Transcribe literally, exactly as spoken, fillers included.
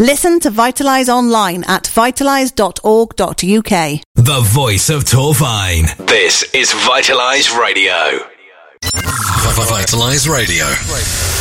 Listen to Vitalise online at vitalise dot org dot U K. The voice of Torfine. This is Vitalise Radio. Vitalise Radio.